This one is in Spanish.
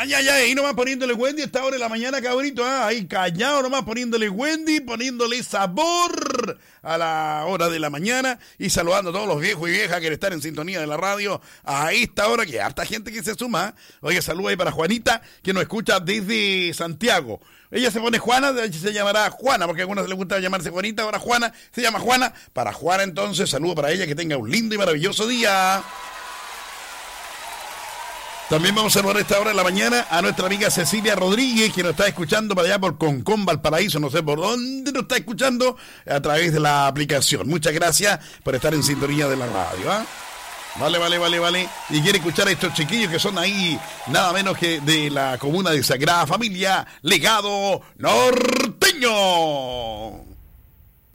Ay, ahí nomás poniéndole Wendy a esta hora de la mañana, cabrito. Ahí callado nomás poniéndole Wendy, poniéndole sabor a la hora de la mañana y saludando a todos los viejos y viejas que están en sintonía de la radio a esta hora, que hay harta gente que se suma. Oye, saludo ahí para Juanita, que nos escucha desde Santiago. Ella se pone Juana, se llamará Juana, porque a algunos les gusta llamarse Juanita, ahora Juana, se llama Juana. Para Juana, entonces, saludo para ella, que tenga un lindo y maravilloso día. También vamos a saludar a esta hora de la mañana a nuestra amiga Cecilia Rodríguez, que nos está escuchando para allá por Concón, Valparaíso, no sé por dónde nos está escuchando, a través de la aplicación. Muchas gracias por estar en sintonía de la radio, ¿eh? Vale. Y quiere escuchar a estos chiquillos que son ahí, nada menos que de la comuna de Sagrada Familia, Legado Norteño.